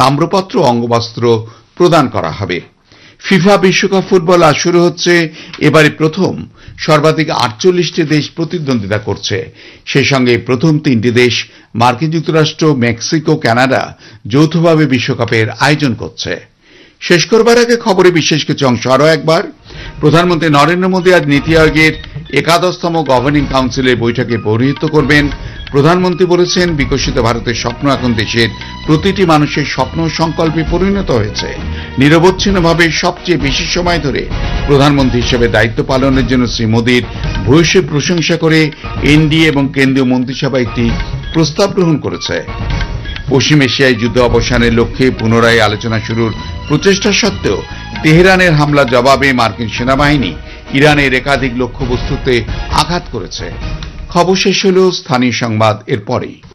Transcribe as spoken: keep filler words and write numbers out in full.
তাম্রপত্র অঙ্গবস্ত্র প্রদান করা হবে। ফিফা বিশ্বকাপ ফুটবল আজ শুরু হচ্ছে। এবারে প্রথম সর্বাধিক আটচল্লিশটি দেশ প্রতিদ্বন্দ্বিতা করছে। সেই সঙ্গে প্রথম তিনটি দেশ মার্কিন যুক্তরাষ্ট্র, মেক্সিকো, কানাডা যৌথভাবে বিশ্বকাপের আয়োজন করছে। শেষ করবার আগে খবরে বিশেষ কিছু অংশ আরও একবার। প্রধানমন্ত্রী নরেন্দ্র মোদী আজ নীতি আয়োগের একাদশতম গভর্নিং কাউন্সিলের বৈঠকে পৌরোহিত্য করবেন। প্রধানমন্ত্রী বলেছেন, বিকশিত ভারতের স্বপ্ন এখন দেশের প্রতিটি মানুষের স্বপ্ন সংকল্পে পরিণত হয়েছে। নিরবচ্ছিন্নভাবে সবচেয়ে বেশি সময় ধরে প্রধানমন্ত্রী হিসেবে দায়িত্ব পালনের জন্য শ্রী মোদীর ভূয়সী প্রশংসা করে এনডিএ এবং কেন্দ্রীয় মন্ত্রিসভা একটি প্রস্তাব গ্রহণ করেছে। পশ্চিম এশিয়ায় যুদ্ধ অবসানের লক্ষ্যে পুনরায় আলোচনা শুরুর প্রচেষ্টা সত্ত্বেও তেহরানের হামলা জবাবে মার্কিন সেনাবাহিনী ইরানের একাধিক লক্ষ্যবস্তুতে আঘাত করেছে। খবর শেষ হল। স্থানীয় সংবাদ এরপরেই।